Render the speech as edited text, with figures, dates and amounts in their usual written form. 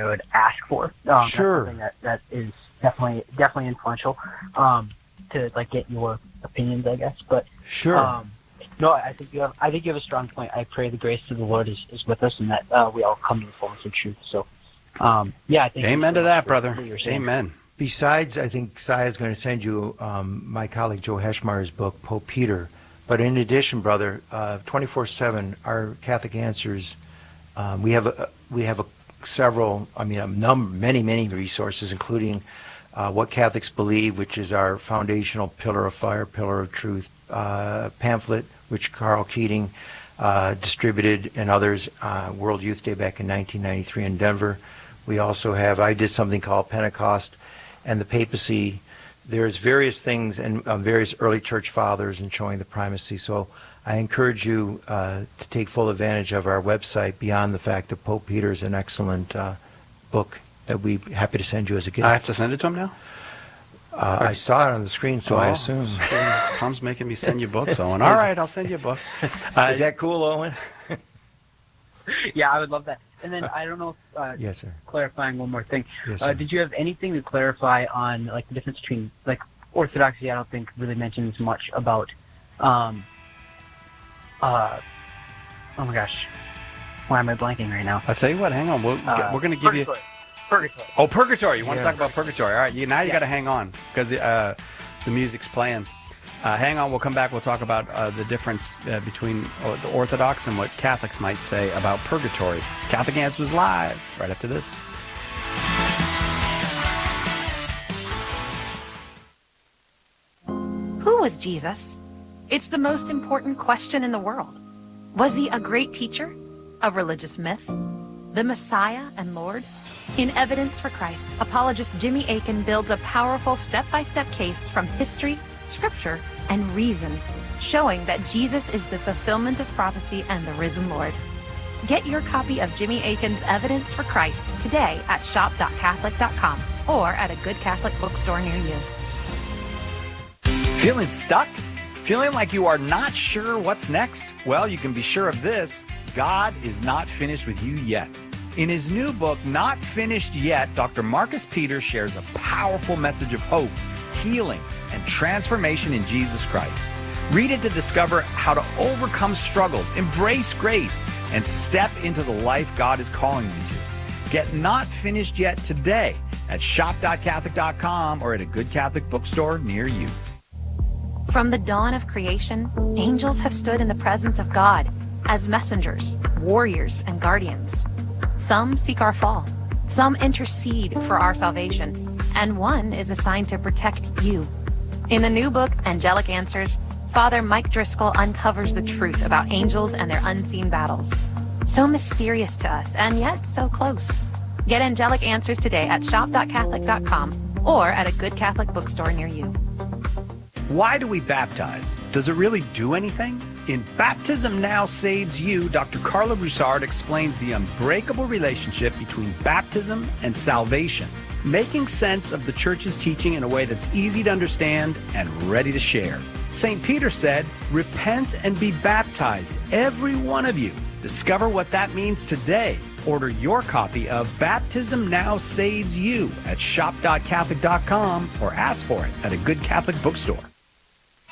I would ask for. Sure. That's something that is definitely influential to like get your opinions, I guess. But sure. No, I think you have a strong point. I pray the grace of the Lord is with us, and that we all come to the fullness of truth. So, I think. Amen to that, brother. Amen. Besides, I think Saya is going to send you my colleague Joe Heschmeyer's book, Pope Peter. But in addition, brother, 24/7, our Catholic Answers, we have many resources, including What Catholics Believe, which is our foundational pillar of fire, pillar of truth pamphlet, which Carl Keating distributed, and others, World Youth Day back in 1993 in Denver. We also have, I did something called Pentecost and the Papacy. There's various things and various early church fathers and showing the primacy. So I encourage you to take full advantage of our website beyond the fact that Pope Peter is an excellent book that we'd be happy to send you as a gift. I have to send it to him now? I saw it on the screen, so I assume. Tom's making me send you books, Owen. All right, I'll send you a book. Is that cool, Owen? Yeah, I would love that. And then I don't know if, yes, sir. Clarifying one more thing. Yes, sir. Did you have anything to clarify on like the difference between like Orthodoxy? I don't think really mentions much about. Oh my gosh, why am I blanking right now? I'll tell you what. Hang on. We're going to give you. Purgatory. Oh, Purgatory. You want to talk about Purgatory? All right. You got to hang on because the music's playing. Hang on. We'll come back. We'll talk about the difference between the Orthodox and what Catholics might say about Purgatory. Catholic Answers Live right after this. Who was Jesus? It's the most important question in the world. Was he a great teacher? A religious myth? The Messiah and Lord? In Evidence for Christ, apologist Jimmy Akin builds a powerful step-by-step case from history, scripture, and reason, showing that Jesus is the fulfillment of prophecy and the risen Lord. Get your copy of Jimmy Akin's Evidence for Christ today at shop.catholic.com or at a good Catholic bookstore near you. Feeling stuck? Feeling like you are not sure what's next? Well, you can be sure of this. God is not finished with you yet. In his new book, Not Finished Yet, Dr. Marcus Peters shares a powerful message of hope, healing, and transformation in Jesus Christ. Read it to discover how to overcome struggles, embrace grace, and step into the life God is calling you to. Get Not Finished Yet today at shop.catholic.com or at a good Catholic bookstore near you. From the dawn of creation, angels have stood in the presence of God as messengers, warriors, and guardians. Some seek our fall, some intercede for our salvation, and one is assigned to protect you. In the new book, Angelic Answers, Father Mike Driscoll uncovers the truth about angels and their unseen battles. So mysterious to us, and yet so close. Get Angelic Answers today at shop.catholic.com or at a good Catholic bookstore near you. Why do we baptize? Does it really do anything? In Baptism Now Saves You, Dr. Carla Broussard explains the unbreakable relationship between baptism and salvation, making sense of the Church's teaching in a way that's easy to understand and ready to share. St. Peter said, "Repent and be baptized, every one of you." Discover what that means today. Order your copy of Baptism Now Saves You at shop.catholic.com or ask for it at a good Catholic bookstore.